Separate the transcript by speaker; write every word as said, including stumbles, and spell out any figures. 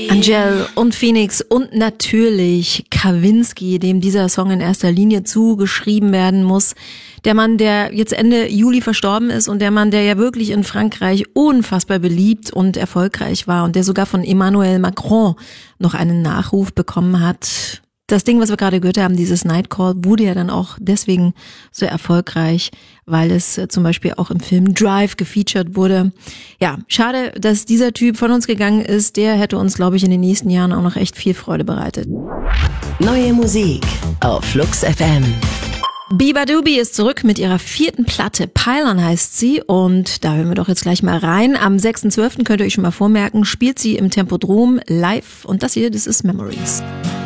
Speaker 1: Angel und Phoenix und natürlich Kavinsky, dem dieser Song in erster Linie zugeschrieben werden muss. Der Mann, der jetzt Ende Juli verstorben ist und der Mann, der ja wirklich in Frankreich unfassbar beliebt und erfolgreich war und der sogar von Emmanuel Macron noch einen Nachruf bekommen hat. Das Ding, was wir gerade gehört haben, dieses Nightcall, wurde ja dann auch deswegen so erfolgreich, weil es zum Beispiel auch im Film Drive gefeatured wurde. Ja, schade, dass dieser Typ von uns gegangen ist. Der hätte uns, glaube ich, in den nächsten Jahren auch noch echt viel Freude bereitet.
Speaker 2: Neue Musik auf Flux F M.
Speaker 1: Biba Doobie ist zurück mit ihrer vierten Platte. Pylon heißt sie und da hören wir doch jetzt gleich mal rein. Am sechsten zwölften könnt ihr euch schon mal vormerken, spielt sie im Tempodrom live und das hier, das ist Memories.